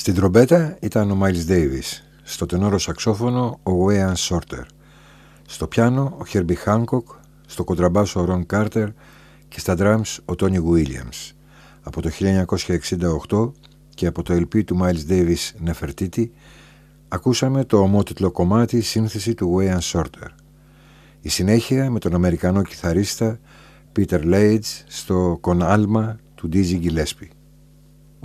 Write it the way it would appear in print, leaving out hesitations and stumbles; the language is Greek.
Στην τρομπέτα ήταν ο Miles Davis, στο τενόρο σαξόφωνο ο Wayne Shorter, στο πιάνο ο Herbie Hancock, στο κοντραμπάσο ο Ron Carter και στα drums ο Tony Williams. Από το 1968 και από το LP του Miles Davis Nefertiti ακούσαμε το ομότιτλο κομμάτι σύνθεση του Wayne Shorter. Η συνέχεια με τον Αμερικανό κιθαρίστα Peter Leitch στο Con Alma του Dizzy Gillespie.